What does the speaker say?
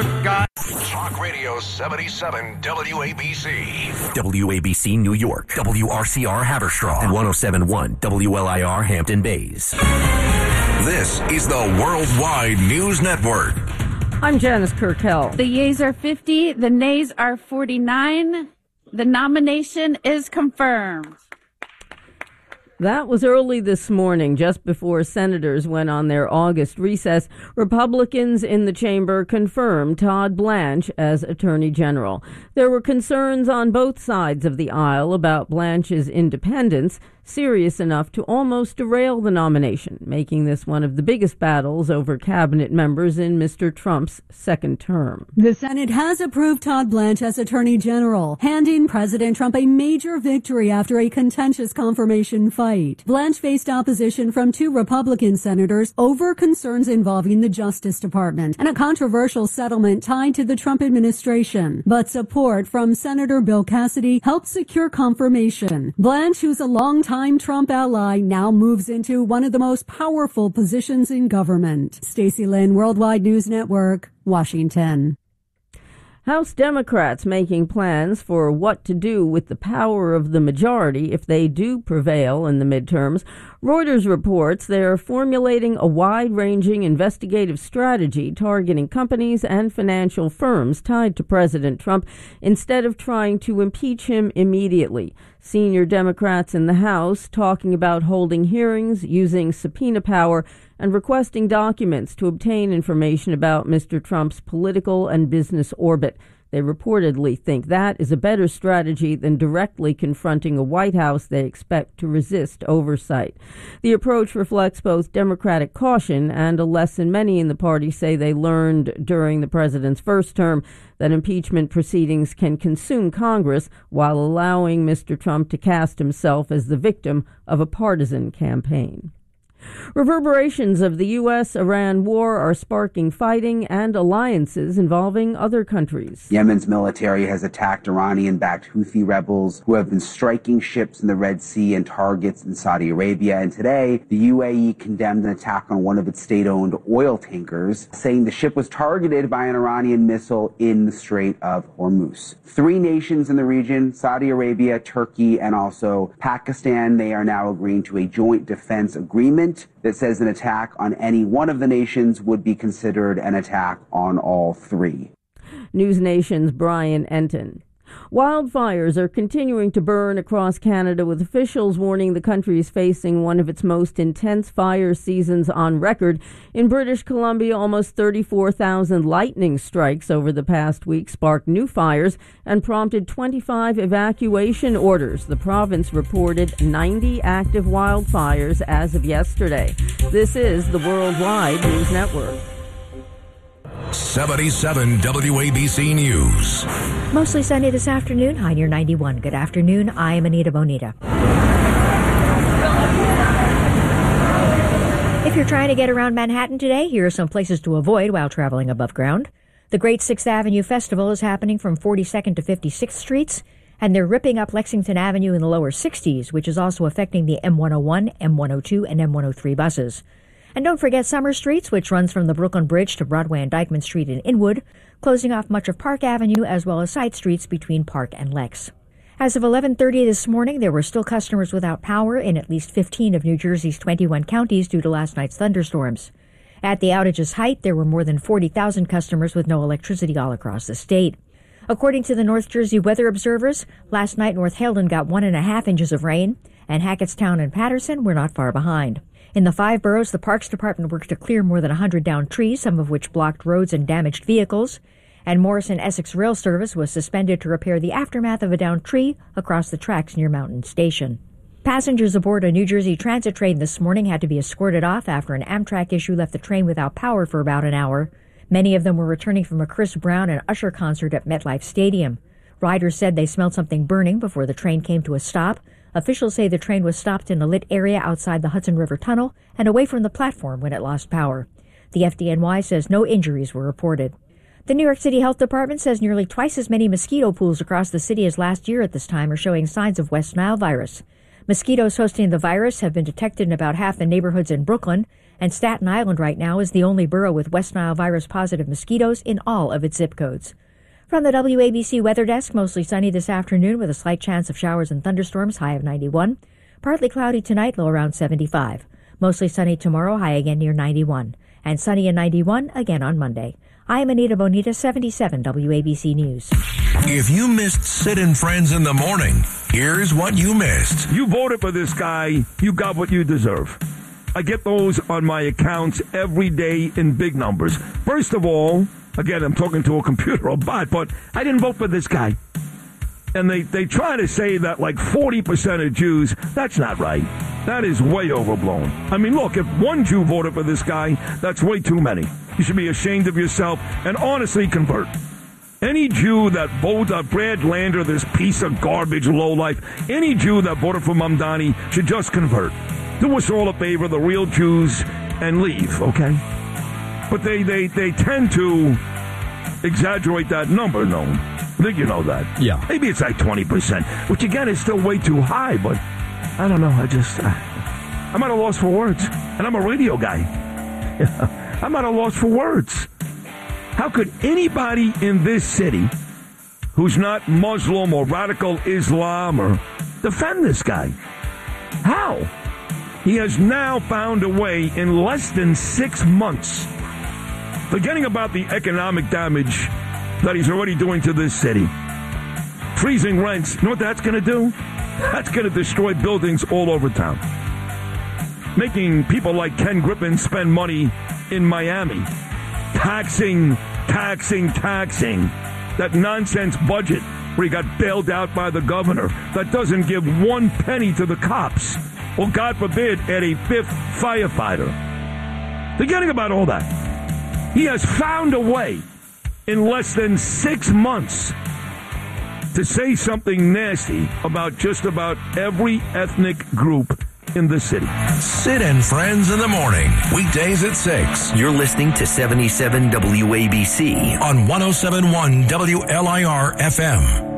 guy. Talk Radio 77 WABC. WABC New York, WRCR Haverstraw, and 107.1 WLIR Hampton Bays. This is the Worldwide News Network. I'm Janice Kirkell. The yeas are 50, the nays are 49. The nomination is confirmed. That was early this morning, just before senators went on their August recess. Republicans in the chamber confirmed Todd Blanche as Attorney General. There were concerns on both sides of the aisle about Blanche's independence, serious enough to almost derail the nomination, making this one of the biggest battles over cabinet members in Mr. Trump's second term. The Senate has approved Todd Blanche as Attorney General, handing President Trump a major victory after a contentious confirmation fight. Blanche faced opposition from two Republican senators over concerns involving the Justice Department and a controversial settlement tied to the Trump administration. But support from Senator Bill Cassidy helped secure confirmation. Blanche, who's a longtime Trump ally, now moves into one of the most powerful positions in government. Stacey Lynn, Worldwide News Network, Washington. House Democrats making plans for what to do with the power of the majority if they do prevail in the midterms. Reuters reports they are formulating a wide-ranging investigative strategy targeting companies and financial firms tied to President Trump instead of trying to impeach him immediately. Senior Democrats in the House talking about holding hearings, using subpoena power, and requesting documents to obtain information about Mr. Trump's political and business orbit. They reportedly think that is a better strategy than directly confronting a White House they expect to resist oversight. The approach reflects both Democratic caution and a lesson many in the party say they learned during the president's first term, that impeachment proceedings can consume Congress while allowing Mr. Trump to cast himself as the victim of a partisan campaign. Reverberations of the U.S.-Iran war are sparking fighting and alliances involving other countries. Yemen's military has attacked Iranian-backed Houthi rebels who have been striking ships in the Red Sea and targets in Saudi Arabia. And today, the UAE condemned an attack on one of its state-owned oil tankers, saying the ship was targeted by an Iranian missile in the Strait of Hormuz. Three nations in the region, Saudi Arabia, Turkey, and also Pakistan, they are now agreeing to a joint defense agreement that says an attack on any one of the nations would be considered an attack on all three. News Nation's Brian Enton. Wildfires are continuing to burn across Canada, with officials warning the country is facing one of its most intense fire seasons on record. In British Columbia, almost 34,000 lightning strikes over the past week sparked new fires and prompted 25 evacuation orders. The province reported 90 active wildfires as of yesterday. This is the Worldwide News Network. 77 WABC News. Mostly sunny this afternoon, high near 91. Good afternoon, I am Anita Bonita. If you're trying to get around Manhattan today, here are some places to avoid while traveling above ground. The Great 6th Avenue Festival is happening from 42nd to 56th Streets, and they're ripping up Lexington Avenue in the lower 60s, which is also affecting the M101, M102, and M103 buses. And don't forget Summer Streets, which runs from the Brooklyn Bridge to Broadway and Dyckman Street in Inwood, closing off much of Park Avenue as well as side streets between Park and Lex. As of 11:30 this morning, there were still customers without power in at least 15 of New Jersey's 21 counties due to last night's thunderstorms. At the outage's height, there were more than 40,000 customers with no electricity all across the state. According to the North Jersey Weather Observers, last night North Haledon got 1.5 inches of rain, and Hackettstown and Patterson were not far behind. In the 5 boroughs, the Parks Department worked to clear more than 100 downed trees, some of which blocked roads and damaged vehicles. And Morrison Essex Rail Service was suspended to repair the aftermath of a downed tree across the tracks near Mountain Station. Passengers aboard a New Jersey Transit train this morning had to be escorted off after an Amtrak issue left the train without power for about an hour. Many of them were returning from a Chris Brown and Usher concert at MetLife Stadium. Riders said they smelled something burning before the train came to a stop. Officials say the train was stopped in a lit area outside the Hudson River Tunnel and away from the platform when it lost power. The FDNY says no injuries were reported. The New York City Health Department says nearly twice as many mosquito pools across the city as last year at this time are showing signs of West Nile virus. Mosquitoes hosting the virus have been detected in about half the neighborhoods in Brooklyn, And Staten Island right now is the only borough with West Nile virus positive mosquitoes in all of its zip codes. From the WABC Weather Desk, mostly sunny this afternoon with a slight chance of showers and thunderstorms, high of 91. Partly cloudy tonight, low around 75. Mostly sunny tomorrow, high again near 91. And sunny and 91 again on Monday. I'm Anita Bonita, 77 WABC News. If you missed Sid and Friends in the morning, here's what you missed. You voted for this guy, you got what you deserve. I get those on my accounts every day in big numbers. First of all, again, I'm talking to a computer or bot, but I didn't vote for this guy. And they try to say that like 40% of Jews, that's not right. That is way overblown. I mean, look, if one Jew voted for this guy, that's way too many. You should be ashamed of yourself and honestly convert. Any Jew that voted Brad Lander, this piece of garbage lowlife, any Jew that voted for Mamdani should just convert. Do us all a favor, the real Jews, and leave, okay? But they tend to exaggerate that number, no? I think you know that. Yeah. Maybe it's like 20%, which again is still way too high, but I don't know. I'm at a loss for words. And I'm a radio guy. I'm at a loss for words. How could anybody in this city who's not Muslim or radical Islam or defend this guy? How? He has now found a way in less than 6 months, forgetting about the economic damage that he's already doing to this city. Freezing rents. You know what that's going to do? That's going to destroy buildings all over town. Making people like Ken Griffin spend money in Miami. Taxing. That nonsense budget where he got bailed out by the governor that doesn't give one penny to the cops. Or, God forbid, add a fifth firefighter. Forgetting about all that. He has found a way in less than 6 months to say something nasty about just about every ethnic group in the city. Sid and Friends in the morning, weekdays at 6. You're listening to 77 WABC On 107.1 WLIR FM.